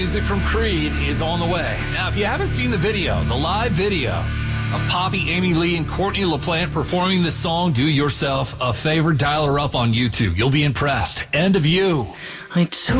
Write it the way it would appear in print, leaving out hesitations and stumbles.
Music from Creed is on the way. Now, if you haven't seen the video, the live video of Poppy, Amy Lee, and Courtney LaPlante performing this song, do yourself a favor, dial her up on YouTube. You'll be impressed. End of You. I told